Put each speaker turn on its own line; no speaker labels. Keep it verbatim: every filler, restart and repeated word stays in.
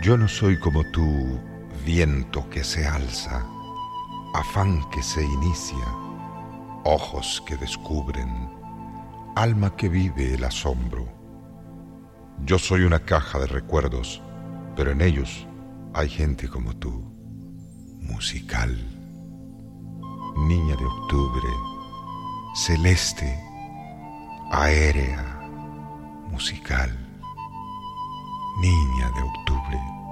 Yo no soy como tú, viento que se alza, afán que se inicia, ojos que descubren, alma que vive el asombro. Yo soy una caja de recuerdos, pero en ellos hay gente como tú, musical, niña de octubre, celeste, aérea, musical, niña de octubre.